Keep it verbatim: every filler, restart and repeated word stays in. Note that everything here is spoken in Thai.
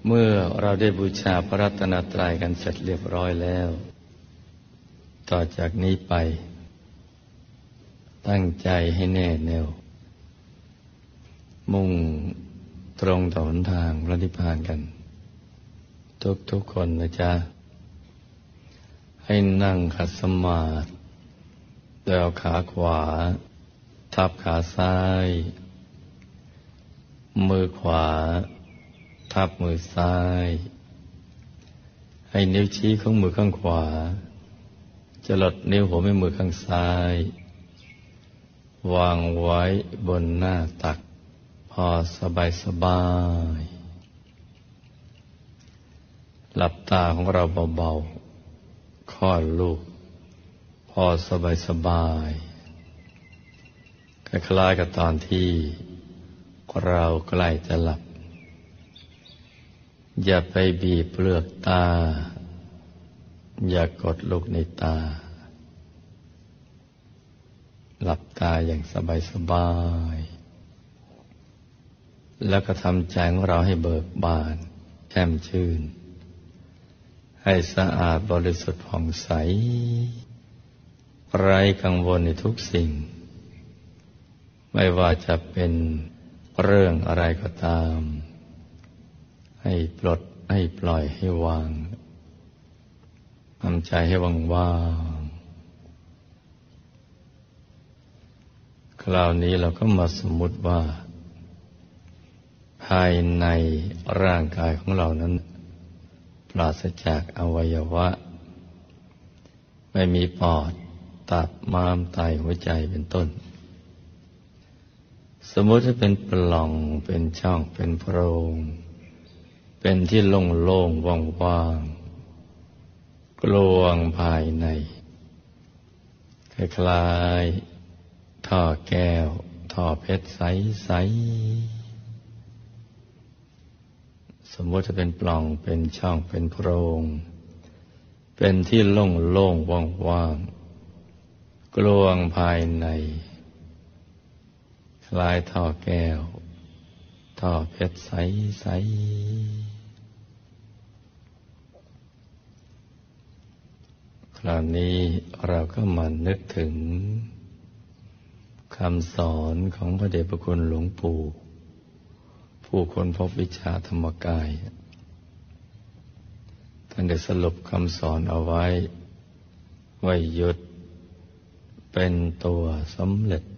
เมื่อเราได้บูชาพระรัตนตรัยกันเสร็จเรียบร้อยแล้วต่อจากนี้ไปตั้งใจให้แน่แน่วมุ่งตรงต่อหนทางพระนิพพานกันทุกทุกคนนะจ๊ะให้นั่งขัดสมาธิโดยเอาขาขวาทับขาซ้ายมือขวาทับมือซ้ายให้นิ้วชี้ของมือข้างขวาจะหลดนิ้วหัวแม่มือข้างซ้ายวางไว้บนหน้าตักพอสบายสบายหลับตาของเราเบาๆคลอดลูกพอสบายสบายคล้ายๆกับตอนที่เราใกล้จะหลับอย่าไปบีบเปลือกตาอย่ากดลูกในตาหลับตาอย่างสบายๆแล้วก็ทำใจของเราให้เบิกบานแช่มชื่นให้สะอาดบริสุทธิ์ผ่องใสไร้กังวลในทุกสิ่งไม่ว่าจะเป็นเรื่องอะไรก็ตามให้ปลดให้ปล่อยให้วางทำใจให้ว่างๆคราวนี้เราก็มาสมมุติว่าภายในร่างกายของเรานั้นปราศจากอวัยวะไม่มีปอดตับม้ามไตหัวใจเป็นต้นสมมติว่าเป็นปล่องเป็นช่องเป็นโพรงเป็นที่โล่งๆว่างๆกลวงภายในคล้ายๆท่อแก้วท่อเพชรใสๆสมมติจะเป็นปล่องเป็นช่องเป็นโพรงเป็นที่โล่งๆว่างๆกลวงภายในคล้ายท่อแก้วท่อเพชรใสๆคราวนี้เราก็มานึกถึงคำสอนของพระเดชพระคุณหลวงปู่ผู้ค้นพบวิชาธรรมกายท่านได้สรุปคำสอนเอาไว้ว่าหยุดเป็นตัวสำเร็จ